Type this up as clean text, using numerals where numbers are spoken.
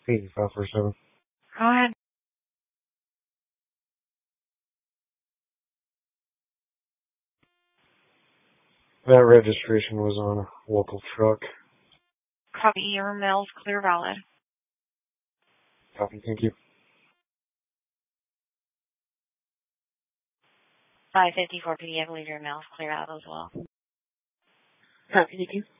8547. Go ahead. That registration was on a local truck. Copy, your mail's clear valid. Copy, thank you. 554 PD, I believe your mail's clear out as well. Copy, thank you.